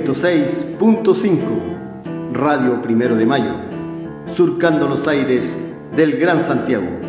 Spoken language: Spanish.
106.5, Radio Primero de Mayo, surcando los aires del Gran Santiago.